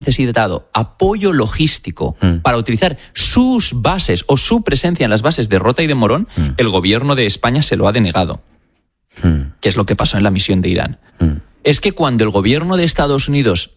necesitado apoyo logístico para utilizar sus bases o su presencia en las bases de Rota y de Morón, el gobierno de España se lo ha denegado. ¿Qué es lo que pasó en la misión de Irán? Es que cuando el gobierno de Estados Unidos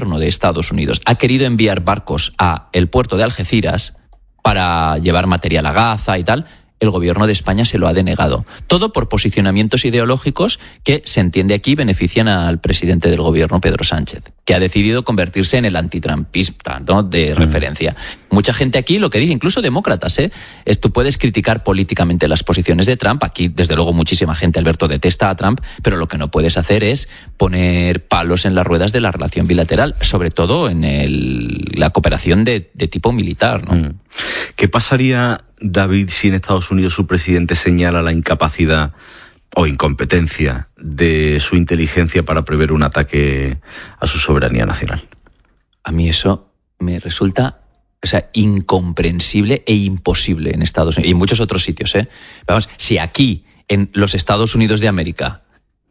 ha querido enviar barcos a el puerto de Algeciras para llevar material a Gaza y tal, el gobierno de España se lo ha denegado. Todo por posicionamientos ideológicos que, se entiende aquí, benefician al presidente del gobierno, Pedro Sánchez, que ha decidido convertirse en el antitrumpista, ¿no?, de referencia. Mucha gente aquí lo que dice, incluso demócratas, tú puedes criticar políticamente las posiciones de Trump. Aquí, desde luego, muchísima gente, Alberto, detesta a Trump, pero lo que no puedes hacer es poner palos en las ruedas de la relación bilateral, sobre todo en la cooperación de tipo militar, ¿no? ¿Qué pasaría, David, si en Estados Unidos su presidente señala la incapacidad o incompetencia de su inteligencia para prever un ataque a su soberanía nacional? A mí eso me resulta, incomprensible e imposible en Estados Unidos y en muchos otros sitios. Vamos, si aquí, en los Estados Unidos de América,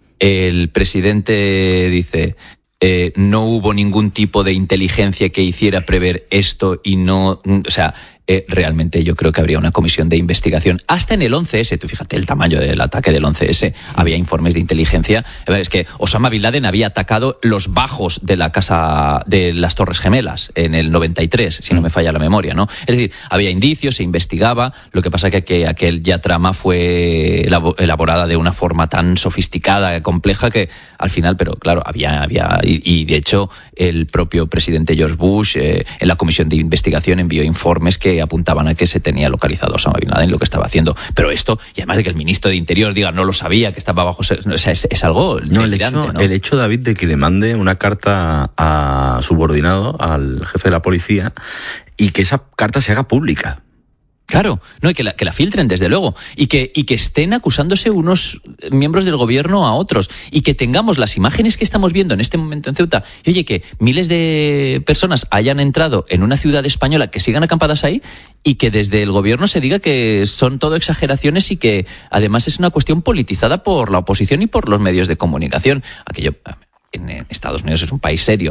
el presidente dice... no hubo ningún tipo de inteligencia que hiciera prever esto y no... realmente yo creo que habría una comisión de investigación. Hasta en el 11S, tú fíjate el tamaño del ataque del 11S, había informes de inteligencia. Es que Osama Bin Laden había atacado los bajos de la casa de las Torres Gemelas en el 93, si no me falla la memoria, ¿no? Es decir, había indicios, se investigaba. Lo que pasa que aquella trama fue elaborada de una forma tan sofisticada, compleja, que al final, pero claro, había y de hecho el propio presidente George Bush en la comisión de investigación envió informes que apuntaban a que se tenía localizado Osama Bin Laden lo que estaba haciendo. Pero esto, y además de que el ministro de Interior diga no lo sabía, que estaba bajo... es algo delirante, ¿no? El hecho, David, de que le mande una carta a subordinado, al jefe de la policía, y que esa carta se haga pública. Claro, no, y que la filtren, desde luego, y que estén acusándose unos miembros del gobierno a otros, y que tengamos las imágenes que estamos viendo en este momento en Ceuta, y oye, que miles de personas hayan entrado en una ciudad española, que sigan acampadas ahí, y que desde el gobierno se diga que son todo exageraciones y que además es una cuestión politizada por la oposición y por los medios de comunicación. Aquello... En Estados Unidos es un país serio.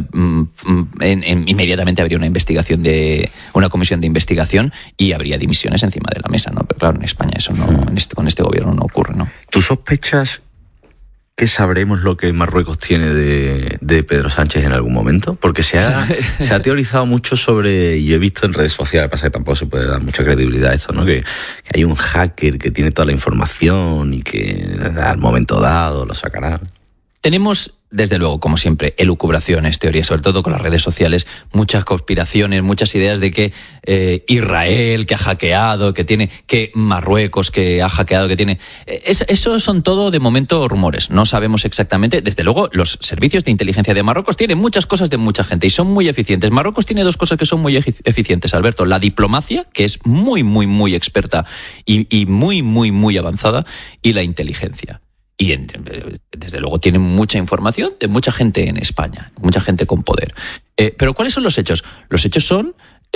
Inmediatamente habría una comisión de investigación y habría dimisiones encima de la mesa, ¿no? Pero claro, en España eso no, con este gobierno no ocurre, ¿no? ¿Tú sospechas que sabremos lo que Marruecos tiene de Pedro Sánchez en algún momento? Porque se ha teorizado mucho sobre, y yo he visto en redes sociales, pasa que tampoco se puede dar mucha credibilidad a esto, ¿no? Que hay un hacker que tiene toda la información y que al momento dado lo sacará. Tenemos, desde luego, como siempre, elucubraciones, teorías, sobre todo con las redes sociales, muchas conspiraciones, muchas ideas de que Israel, que ha hackeado, que Marruecos, que ha hackeado, que tiene... Eso son todo, de momento, rumores. No sabemos exactamente. Desde luego, los servicios de inteligencia de Marruecos tienen muchas cosas de mucha gente y son muy eficientes. Marruecos tiene dos cosas que son muy eficientes, Alberto. La diplomacia, que es muy, muy, muy experta y muy, muy, muy avanzada, y la inteligencia. Y desde luego tienen mucha información de mucha gente en España, mucha gente con poder. Pero ¿cuáles son los hechos? Los hechos son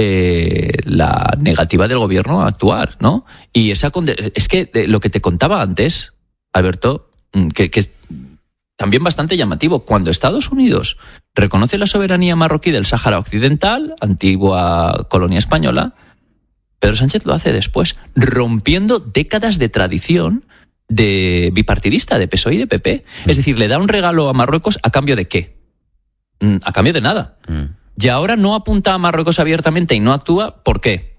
la negativa del gobierno a actuar, ¿no? Y es que lo que te contaba antes, Alberto, que es también bastante llamativo. Cuando Estados Unidos reconoce la soberanía marroquí del Sáhara Occidental, antigua colonia española, Pedro Sánchez lo hace después, rompiendo décadas de tradición de bipartidista, de PSOE y de PP. Es decir, le da un regalo a Marruecos ¿a cambio de qué? A cambio de nada. Y ahora no apunta a Marruecos abiertamente y no actúa, ¿por qué?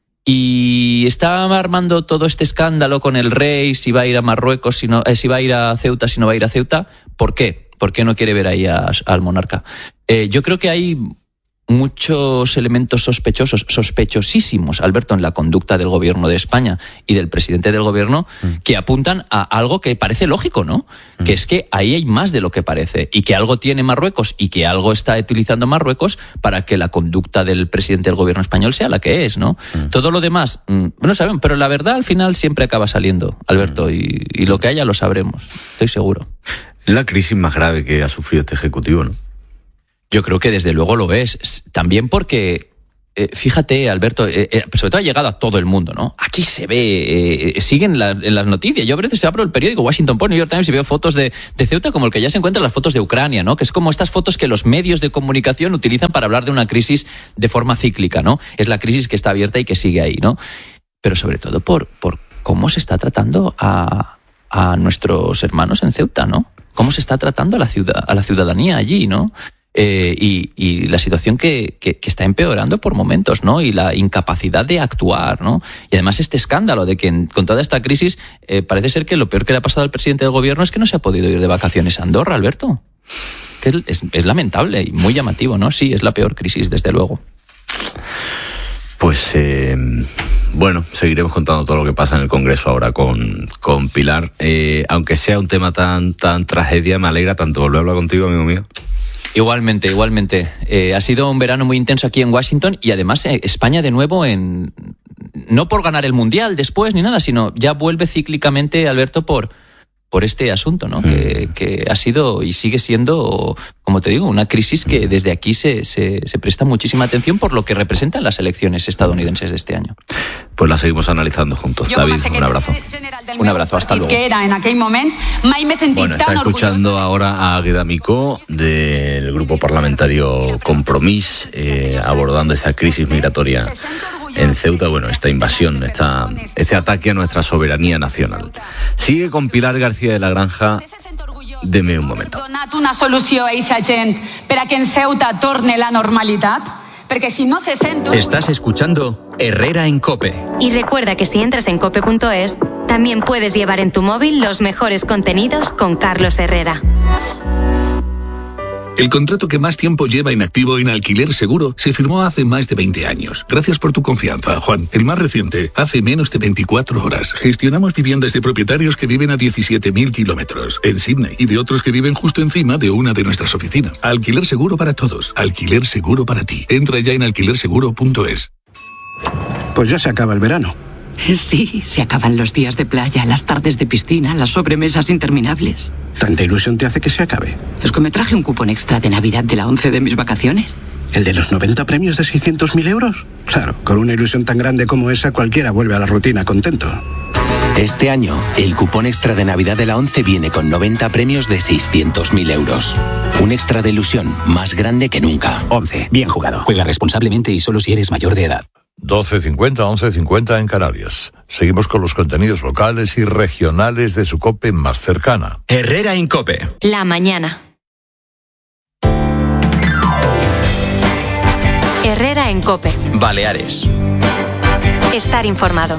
Y está armando todo este escándalo con el rey, si va a ir a Marruecos, si va a ir a Ceuta, si no va a ir a Ceuta. ¿Por qué? ¿Por qué no quiere ver ahí al monarca? Yo creo que hay muchos elementos sospechosísimos, Alberto, en la conducta del gobierno de España y del presidente del gobierno, que apuntan a algo que parece lógico, ¿no? Que es que ahí hay más de lo que parece, y que algo tiene Marruecos y que algo está utilizando Marruecos para que la conducta del presidente del gobierno español sea la que es, ¿no? Todo lo demás, no sabemos, pero la verdad al final siempre acaba saliendo, Alberto, y lo que haya lo sabremos, estoy seguro. Es la crisis más grave que ha sufrido este Ejecutivo, ¿no? Yo creo que desde luego lo es. También porque fíjate, Alberto, sobre todo ha llegado a todo el mundo, ¿no? Aquí se ve, siguen en las noticias. Yo a veces abro el periódico Washington Post, New York Times y veo fotos de Ceuta como el que ya se encuentran las fotos de Ucrania, ¿no? Que es como estas fotos que los medios de comunicación utilizan para hablar de una crisis de forma cíclica, ¿no? Es la crisis que está abierta y que sigue ahí, ¿no? Pero sobre todo por cómo se está tratando a nuestros hermanos en Ceuta, ¿no? Cómo se está tratando a la ciudadanía allí, ¿no? Y la situación que está empeorando por momentos, ¿no? Y la incapacidad de actuar, ¿no? Y además este escándalo de que con toda esta crisis parece ser que lo peor que le ha pasado al presidente del gobierno es que no se ha podido ir de vacaciones a Andorra, Alberto. Que es lamentable y muy llamativo, ¿no? Sí, es la peor crisis, desde luego. Pues bueno, seguiremos contando todo lo que pasa en el Congreso ahora con Pilar. Aunque sea un tema tan tragedia, me alegra tanto volver a hablar contigo, amigo mío. Igualmente. Ha sido un verano muy intenso aquí en Washington y además España de nuevo no por ganar el Mundial después ni nada, sino ya vuelve cíclicamente, Alberto, por este asunto, ¿no? Que ha sido y sigue siendo, como te digo, una crisis que desde aquí se presta muchísima atención por lo que representan las elecciones estadounidenses de este año. Pues la seguimos analizando juntos. David, un abrazo. Un abrazo, hasta luego. Bueno, está escuchando ahora a Águeda Micó del Grupo Parlamentario Compromís, abordando esta crisis migratoria en Ceuta, bueno, esta invasión, este ataque a nuestra soberanía nacional. Sigue con Pilar García de la Granja. Deme un momento. Ha donat una solució a aquesta gent per a que en Ceuta torne la normalitat? Perquè si no se sent... Estás escuchando Herrera en COPE. Y recuerda que si entras en cope.es, también puedes llevar en tu móvil los mejores contenidos con Carlos Herrera. El contrato que más tiempo lleva inactivo en Alquiler Seguro se firmó hace más de 20 años. Gracias por tu confianza, Juan. El más reciente, hace menos de 24 horas. Gestionamos viviendas de propietarios que viven a 17.000 kilómetros en Sydney y de otros que viven justo encima de una de nuestras oficinas. Alquiler Seguro para todos. Alquiler Seguro para ti. Entra ya en alquilerseguro.es. Pues ya se acaba el verano. Sí, se acaban los días de playa, las tardes de piscina, las sobremesas interminables. ¿Tanta ilusión te hace que se acabe? Es que me traje un cupón extra de Navidad de la 11 de mis vacaciones. ¿El de los 90 premios de 600.000 euros? Claro, con una ilusión tan grande como esa, cualquiera vuelve a la rutina contento. Este año, el cupón extra de Navidad de la 11 viene con 90 premios de 600.000 euros. Un extra de ilusión más grande que nunca. 11. Bien jugado. Juega responsablemente y solo si eres mayor de edad. 12:50, 11:50 en Canarias. Seguimos con los contenidos locales y regionales de su COPE más cercana. Herrera en COPE. La mañana. Herrera en COPE. Baleares. Estar informado.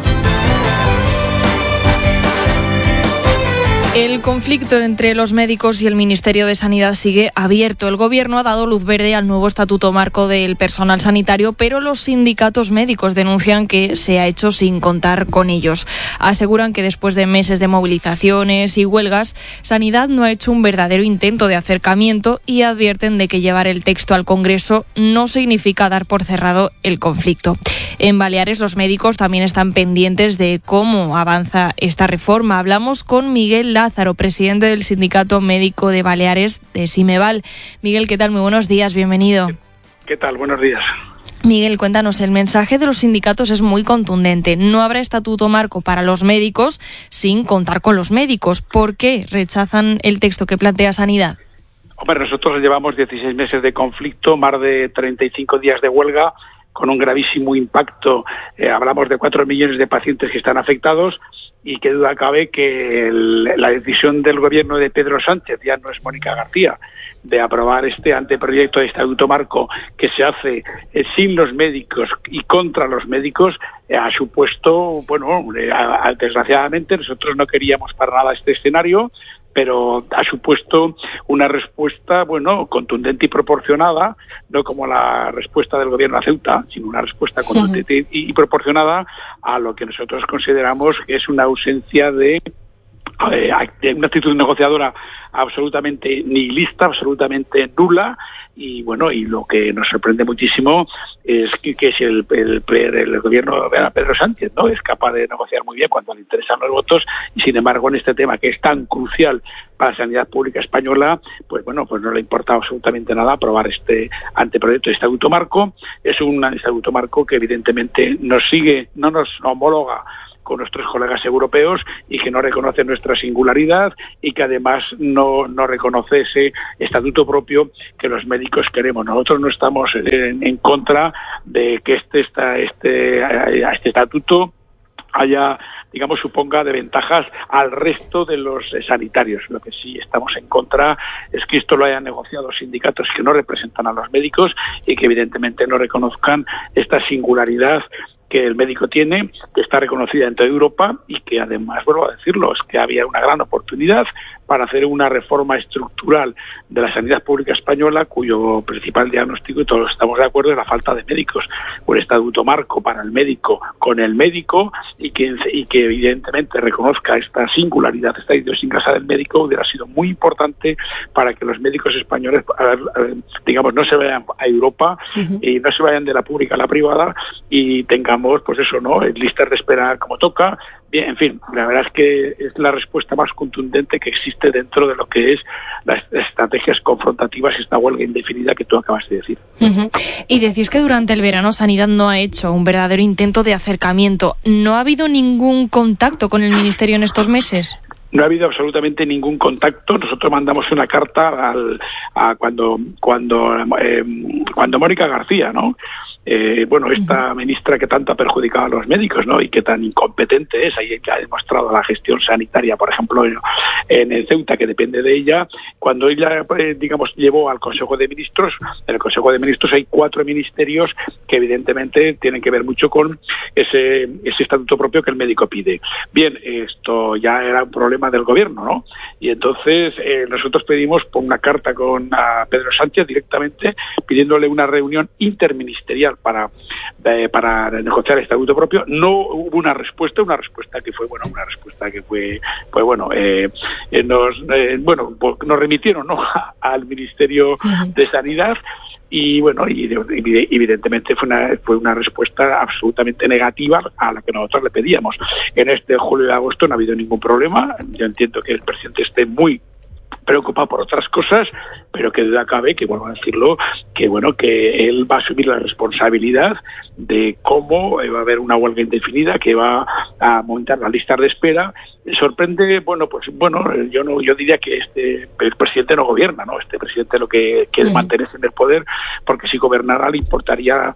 El conflicto entre los médicos y el Ministerio de Sanidad sigue abierto. El Gobierno ha dado luz verde al nuevo Estatuto Marco del Personal Sanitario, pero los sindicatos médicos denuncian que se ha hecho sin contar con ellos. Aseguran que después de meses de movilizaciones y huelgas, Sanidad no ha hecho un verdadero intento de acercamiento y advierten de que llevar el texto al Congreso no significa dar por cerrado el conflicto. En Baleares, los médicos también están pendientes de cómo avanza esta reforma. Hablamos con Miguel Lázaro, presidente del Sindicato Médico de Baleares, de Simeval. Miguel, ¿qué tal? Muy buenos días, bienvenido. ¿Qué tal? Buenos días. Miguel, cuéntanos, el mensaje de los sindicatos es muy contundente. No habrá estatuto marco para los médicos sin contar con los médicos. ¿Por qué rechazan el texto que plantea Sanidad? Hombre, nosotros llevamos 16 meses de conflicto, más de 35 días de huelga, con un gravísimo impacto. Hablamos de 4 millones de pacientes que están afectados y qué duda cabe que la decisión del gobierno de Pedro Sánchez, ya no es Mónica García, de aprobar este anteproyecto de estatuto marco que se hace sin los médicos y contra los médicos, ha supuesto, bueno, desgraciadamente nosotros no queríamos para nada este escenario, pero ha supuesto una respuesta, bueno, contundente y proporcionada, no como la respuesta del gobierno a Ceuta, sino una respuesta contundente y proporcionada a lo que nosotros consideramos que es una ausencia de una actitud negociadora absolutamente nihilista, absolutamente nula, y bueno, y lo que nos sorprende muchísimo es que si el gobierno de Pedro Sánchez no es capaz de negociar muy bien cuando le interesan los votos, y sin embargo en este tema que es tan crucial para la sanidad pública española, pues bueno, pues no le importa absolutamente nada aprobar este anteproyecto de estatuto marco. Es un estatuto marco que evidentemente no nos homologa con nuestros colegas europeos y que no reconoce nuestra singularidad y que además no reconoce ese estatuto propio que los médicos queremos. Nosotros no estamos en contra de que este estatuto suponga de ventajas al resto de los sanitarios. Lo que sí estamos en contra es que esto lo hayan negociado sindicatos que no representan a los médicos y que evidentemente no reconozcan esta singularidad que el médico tiene, que está reconocida en toda Europa y que además, vuelvo a decirlo, es que había una gran oportunidad para hacer una reforma estructural de la sanidad pública española, cuyo principal diagnóstico, y todos estamos de acuerdo, es la falta de médicos. Un estatuto marco para el médico, con el médico, y que evidentemente reconozca esta singularidad, esta idiosincrasia del médico, hubiera sido muy importante para que los médicos españoles, no se vayan a Europa y no se vayan de la pública a la privada y tengamos, pues eso, ¿no?, listas de espera como toca. Bien, en fin, la verdad es que es la respuesta más contundente que existe dentro de lo que es las estrategias confrontativas y esta huelga indefinida que tú acabas de decir. Y decís que durante el verano Sanidad no ha hecho un verdadero intento de acercamiento. ¿No ha habido ningún contacto con el Ministerio en estos meses? No ha habido absolutamente ningún contacto. Nosotros mandamos una carta cuando Mónica García, ¿no?, esta ministra que tanto ha perjudicado a los médicos, ¿no?, y que tan incompetente es, y que ha demostrado la gestión sanitaria, por ejemplo, en el Ceuta, que depende de ella, cuando ella, llevó al Consejo de Ministros, en el Consejo de Ministros hay 4 ministerios que evidentemente tienen que ver mucho con ese estatuto propio que el médico pide. Bien, esto ya era un problema del gobierno, ¿no? Y entonces nosotros pedimos una carta a Pedro Sánchez directamente, pidiéndole una reunión interministerial para negociar el estatuto propio. No hubo una respuesta que fue nos remitieron, ¿no?, al Ministerio de Sanidad. Y bueno, evidentemente fue una respuesta absolutamente negativa a la que nosotros le pedíamos. En este julio y agosto no ha habido ningún problema. Yo entiendo que el presidente esté muy preocupado por otras cosas, pero que duda cabe, que vuelvo a decirlo, que él va a asumir la responsabilidad de cómo va a haber una huelga indefinida, que va a montar las listas de espera. Sorprende, yo diría que el presidente no gobierna, ¿no? Este presidente lo que quiere mantenerse en el poder, porque si gobernara le importaría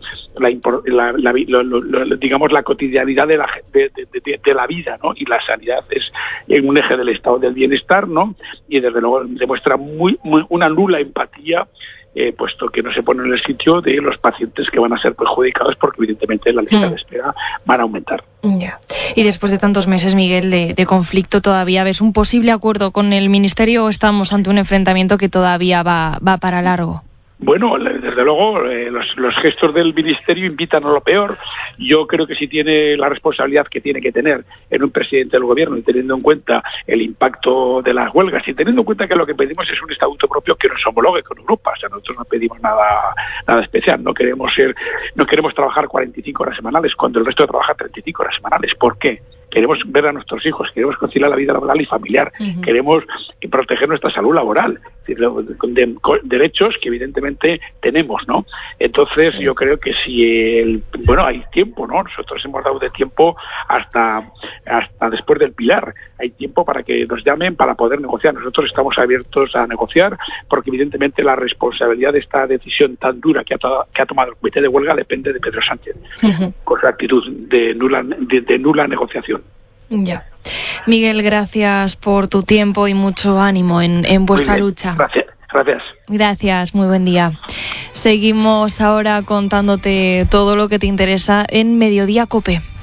la cotidianidad de la vida, ¿no? Y la sanidad es un eje del estado del bienestar, ¿no? Y desde luego demuestra una nula empatía, puesto que no se pone en el sitio de los pacientes que van a ser perjudicados, porque evidentemente la lista de espera van a aumentar. Ya. Y después de tantos meses, Miguel, de conflicto, ¿todavía ves un posible acuerdo con el Ministerio o estamos ante un enfrentamiento que todavía va para largo? Bueno, desde luego, los gestos del Ministerio invitan a lo peor. Yo creo que si tiene la responsabilidad que tiene que tener en un presidente del gobierno, y teniendo en cuenta el impacto de las huelgas, y teniendo en cuenta que lo que pedimos es un estatuto propio que nos homologue con Europa. O sea, nosotros no pedimos nada especial. No queremos trabajar 45 horas semanales cuando el resto trabaja 35 horas semanales. ¿Por qué? Queremos ver a nuestros hijos, queremos conciliar la vida laboral y familiar, queremos proteger nuestra salud laboral, con derechos que evidentemente tenemos, ¿no? Entonces yo creo que si hay tiempo, ¿no? Nosotros hemos dado de tiempo hasta después del Pilar. Hay tiempo para que nos llamen para poder negociar. Nosotros estamos abiertos a negociar, porque evidentemente la responsabilidad de esta decisión tan dura que ha tomado el comité de huelga depende de Pedro Sánchez, con su actitud de nula negociación. Ya. Miguel, gracias por tu tiempo y mucho ánimo en vuestra lucha. Gracias. Gracias, muy buen día. Seguimos ahora contándote todo lo que te interesa en Mediodía COPE.